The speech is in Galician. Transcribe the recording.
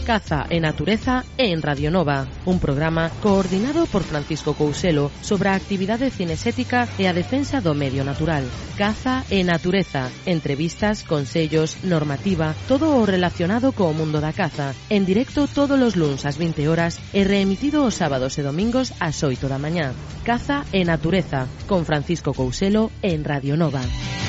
Caza e Natureza en Radio Nova, un programa coordinado por Francisco Couselo sobre a actividade cinexética e a defensa do medio natural. Caza e Natureza, entrevistas, consellos, normativa, todo o relacionado co mundo da caza, en directo todos os luns ás 20 horas e reemitido os sábados e domingos ás 8 da mañá. Caza e Natureza, con Francisco Couselo en Radio Nova.